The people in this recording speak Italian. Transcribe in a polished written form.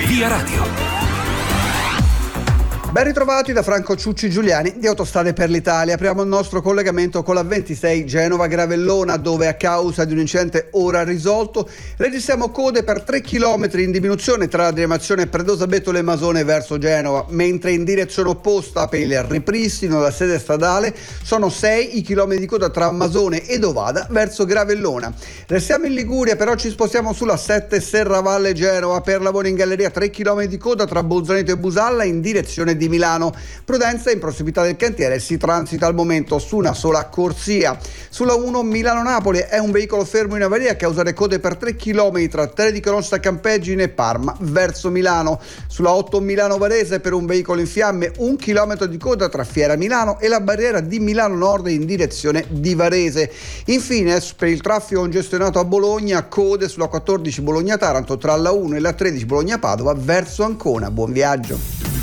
Via Radio. Ben ritrovati da Franco Ciucci Giuliani di Autostrade per l'Italia. Apriamo il nostro collegamento con la 26 Genova-Gravellona, dove a causa di un incidente ora risolto registriamo code per 3 km in diminuzione tra la diramazione Predosa Betole Masone verso Genova, mentre in direzione opposta per il ripristino della sede stradale sono 6 i chilometri di coda tra Masone ed Ovada verso Gravellona. Restiamo in Liguria, però ci spostiamo sulla 7 Serravalle Genova per lavori in galleria, 3 km di coda tra Bolzaneto e Busalla in direzione di Milano. Prudenza, in prossimità del cantiere si transita al momento su una sola corsia. Sulla 1 Milano-Napoli è un veicolo fermo in avaria a causare code per 3 km tra Terre di Canossa Campeggine e Parma verso Milano. Sulla 8 Milano-Varese per un veicolo in fiamme 1 chilometro di coda tra Fiera Milano e la barriera di Milano Nord in direzione di Varese. Infine, per il traffico congestionato a Bologna, code sulla 14 Bologna-Taranto tra la 1 e la 13 Bologna-Padova verso Ancona. Buon viaggio.